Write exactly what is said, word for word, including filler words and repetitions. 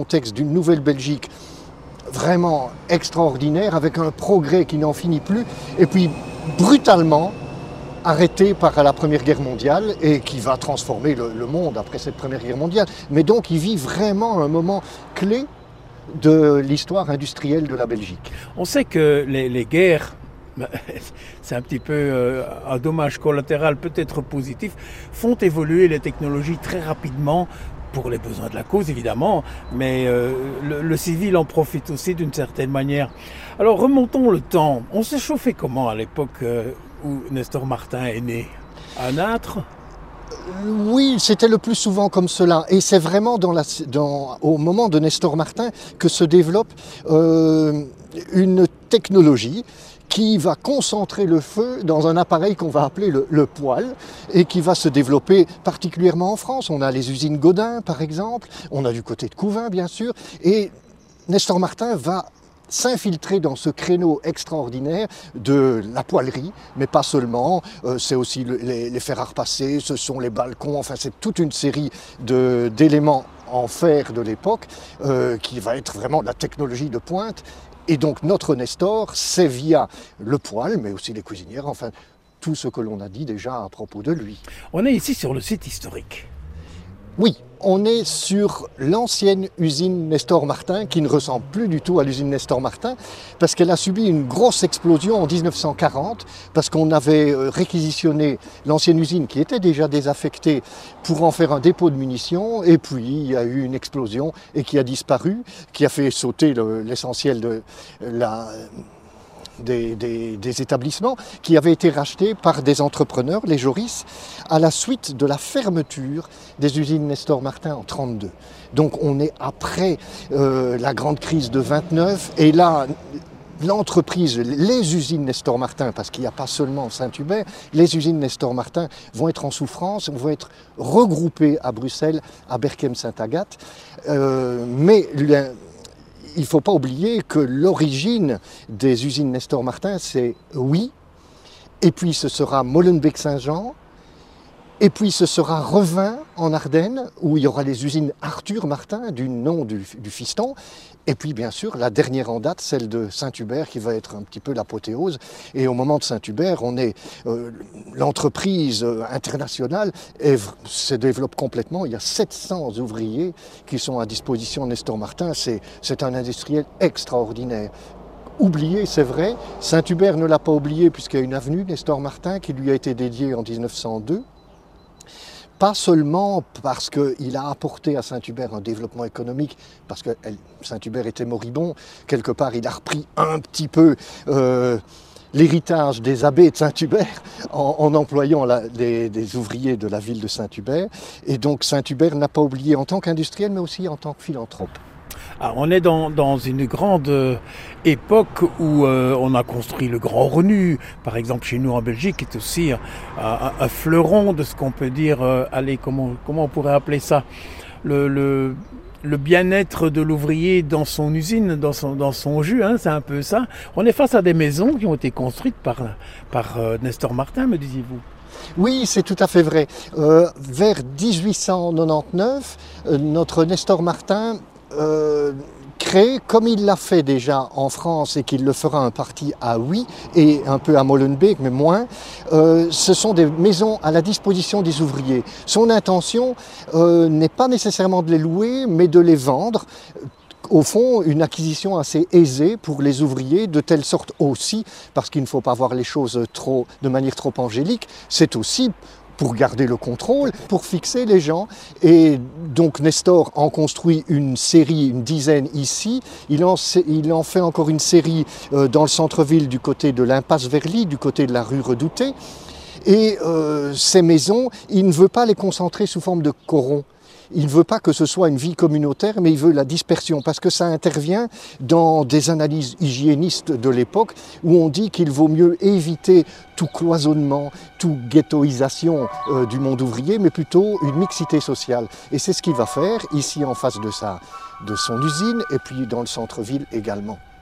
contexte d'une nouvelle Belgique vraiment extraordinaire, avec un progrès qui n'en finit plus, et puis brutalement arrêté par la Première Guerre mondiale et qui va transformer le, le monde après cette Première Guerre mondiale. Mais donc il vit vraiment un moment clé de l'histoire industrielle de la Belgique. On sait que les, les guerres, c'est un petit peu euh, un dommage collatéral peut-être positif, font évoluer les technologies très rapidement pour les besoins de la cause évidemment, mais euh, le, le civil en profite aussi d'une certaine manière. Alors remontons le temps, on s'est chauffé comment à l'époque euh, où Nestor Martin est né? Un âtre? Oui, c'était le plus souvent comme cela. Et c'est vraiment dans la, dans, au moment de Nestor Martin que se développe euh, une technologie qui va concentrer le feu dans un appareil qu'on va appeler le, le poêle et qui va se développer particulièrement en France. On a les usines Godin, par exemple, on a du côté de Couvain, bien sûr, et Nestor Martin va s'infiltrer dans ce créneau extraordinaire de la poêlerie, mais pas seulement, euh, c'est aussi le, les, les fers à repasser, ce sont les balcons, enfin c'est toute une série de, d'éléments en fer de l'époque euh, qui va être vraiment la technologie de pointe. Et donc notre Nestor, c'est via le poêle, mais aussi les cuisinières, enfin tout ce que l'on a dit déjà à propos de lui. On est ici sur le site historique. Oui, on est sur l'ancienne usine Nestor Martin, qui ne ressemble plus du tout à l'usine Nestor Martin, parce qu'elle a subi une grosse explosion en dix-neuf cent quarante, parce qu'on avait réquisitionné l'ancienne usine qui était déjà désaffectée pour en faire un dépôt de munitions, et puis il y a eu une explosion et qui a disparu, qui a fait sauter le, l'essentiel de la... Des, des, des établissements qui avaient été rachetés par des entrepreneurs, les Joris, à la suite de la fermeture des usines Nestor Martin en trente-deux. Donc on est après euh, la grande crise de vingt-neuf, et là l'entreprise, les usines Nestor Martin, parce qu'il n'y a pas seulement Saint-Hubert, les usines Nestor Martin vont être en souffrance, vont être regroupées à Bruxelles, à Berchem-Saint-Agathe, euh, mais le, il ne faut pas oublier que l'origine des usines Nestor Martin, c'est oui, et puis ce sera Molenbeek-Saint-Jean, et puis ce sera Revin en Ardennes, où il y aura les usines Arthur Martin, du nom du, du fiston, et puis bien sûr la dernière en date, celle de Saint-Hubert, qui va être un petit peu l'apothéose. Et au moment de Saint-Hubert, on est euh, l'entreprise euh, internationale et se développe complètement. Il y a sept cents ouvriers qui sont à disposition de Nestor Martin. C'est, c'est un industriel extraordinaire. Oublié, c'est vrai, Saint-Hubert ne l'a pas oublié puisqu'il y a une avenue Nestor Martin qui lui a été dédiée en dix-neuf cent deux. Pas seulement parce qu'il a apporté à Saint-Hubert un développement économique, parce que Saint-Hubert était moribond, quelque part il a repris un petit peu euh, l'héritage des abbés de Saint-Hubert en, en employant la, des, des ouvriers de la ville de Saint-Hubert. Et donc Saint-Hubert n'a pas oublié en tant qu'industriel, mais aussi en tant que philanthrope. Alors, on est dans, dans une grande euh, époque où euh, on a construit le Grand Renu, par exemple chez nous en Belgique, qui est aussi un, un, un fleuron de ce qu'on peut dire, euh, allez, comment, comment on pourrait appeler ça, le, le, le bien-être de l'ouvrier dans son usine, dans son, dans son jus, hein, c'est un peu ça. On est face à des maisons qui ont été construites par, par euh, Nestor Martin, me disiez-vous? Oui, c'est tout à fait vrai. Euh, vers dix-huit cent quatre-vingt-dix-neuf, euh, notre Nestor Martin Euh, créé, comme il l'a fait déjà en France et qu'il le fera en partie à Huy et un peu à Molenbeek, mais moins, euh, ce sont des maisons à la disposition des ouvriers. Son intention euh, n'est pas nécessairement de les louer, mais de les vendre. Au fond, une acquisition assez aisée pour les ouvriers, de telle sorte aussi, parce qu'il ne faut pas voir les choses trop, de manière trop angélique, c'est aussi pour garder le contrôle, pour fixer les gens. Et donc Nestor en construit une série, une dizaine ici. Il en, il en fait encore une série euh, dans le centre-ville du côté de l'impasse Verly, du côté de la rue Redoutée. Et euh, ces maisons, il ne veut pas les concentrer sous forme de corons. Il ne veut pas que ce soit une vie communautaire, mais il veut la dispersion, parce que ça intervient dans des analyses hygiénistes de l'époque, où on dit qu'il vaut mieux éviter tout cloisonnement, toute ghettoisation euh, du monde ouvrier, mais plutôt une mixité sociale. Et c'est ce qu'il va faire, ici en face de, sa, de son usine, et puis dans le centre-ville également.